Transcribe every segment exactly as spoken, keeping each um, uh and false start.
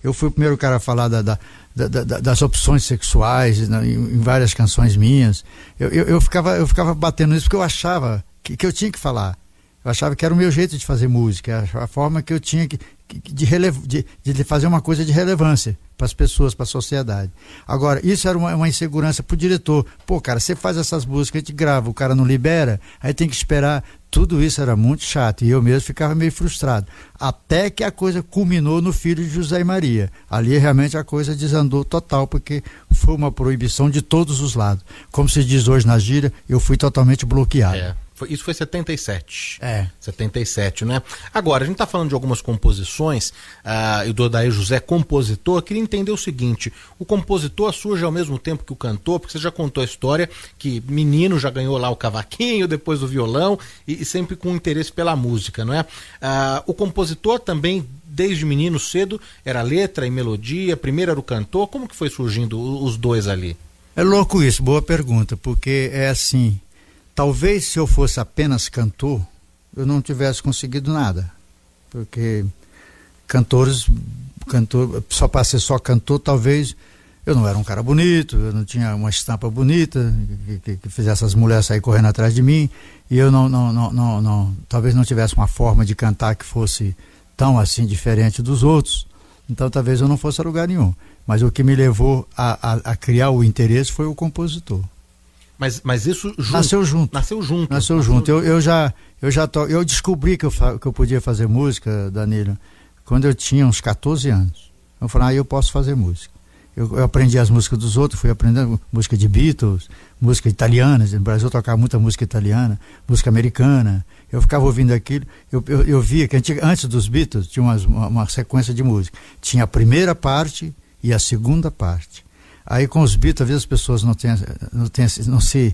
Eu fui o primeiro cara a falar da, da, da, da, das opções sexuais na, em, em várias canções minhas. Eu, eu, eu, ficava, eu ficava batendo nisso porque eu achava que, que eu tinha que falar. Eu achava que era o meu jeito de fazer música, a, a forma que eu tinha que, que, de, relev, de, de fazer uma coisa de relevância para as pessoas, para a sociedade. Agora, isso era uma, uma insegurança para o diretor. Pô, cara, você faz essas músicas, a gente grava, o cara não libera, aí tem que esperar. Tudo isso era muito chato e eu mesmo ficava meio frustrado. Até que a coisa culminou no Filho de José e Maria. Ali realmente a coisa desandou total, porque foi uma proibição de todos os lados. Como se diz hoje na gíria, eu fui totalmente bloqueado. É. Foi, isso foi setenta e sete. É. setenta e sete, né? Agora, a gente está falando de algumas composições, uh, e do Odair José, compositor. Eu queria entender o seguinte: o compositor surge ao mesmo tempo que o cantor, porque você já contou a história que menino já ganhou lá o cavaquinho, depois o violão, e, e sempre com interesse pela música, não é? Uh, o compositor também, desde menino cedo, era letra e melodia, primeiro era o cantor. Como que foi surgindo os dois ali? É louco isso, boa pergunta, porque é assim. Talvez se eu fosse apenas cantor, eu não tivesse conseguido nada. Porque cantores, cantor, só para ser só cantor, talvez eu não era um cara bonito, eu não tinha uma estampa bonita, que, que, que fizesse as mulheres sair correndo atrás de mim, e eu não, não, não, não, não, talvez não tivesse uma forma de cantar que fosse tão assim diferente dos outros. Então talvez eu não fosse a lugar nenhum. Mas o que me levou a, a, a criar o interesse foi o compositor. Mas, mas isso junto, nasceu junto. Nasceu junto. Nasceu, nasceu junto. Eu, eu já, eu já to, eu descobri que eu, fa, que eu podia fazer música, Danilo, quando eu tinha uns quatorze anos. Eu falei, ah, eu posso fazer música. Eu, eu aprendi as músicas dos outros, fui aprendendo música de Beatles, música italiana. No Brasil eu tocava muita música italiana, música americana. Eu ficava ouvindo aquilo. Eu, eu, eu via que antiga, antes dos Beatles tinha umas, uma, uma sequência de música. Tinha a primeira parte e a segunda parte. Aí com os Beatles, às vezes as pessoas não, têm, não, têm, não se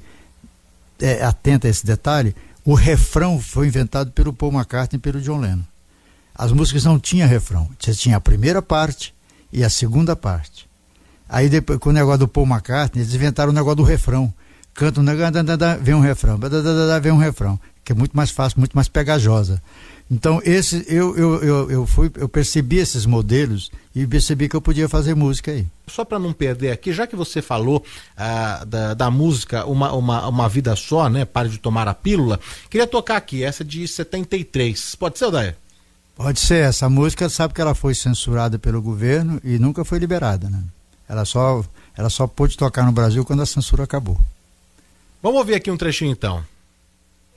é, atentam a esse detalhe. O refrão foi inventado pelo Paul McCartney e pelo John Lennon. As músicas não tinham refrão. Você tinha a primeira parte e a segunda parte. Aí depois, com o negócio do Paul McCartney, eles inventaram o negócio do refrão. Canta um negócio, vem um refrão, vem um refrão, que é muito mais fácil, muito mais pegajosa. Então, esse, eu, eu, eu, eu, fui, eu percebi esses modelos e percebi que eu podia fazer música aí. Só para não perder aqui, já que você falou ah, da, da música uma, uma, uma Vida Só, né? Pare de Tomar a Pílula, queria tocar aqui, essa de setenta e três. Pode ser, Odair? Pode ser. Essa música, sabe que ela foi censurada pelo governo e nunca foi liberada, né? Ela só, ela só pôde tocar no Brasil quando a censura acabou. Vamos ouvir aqui um trechinho então.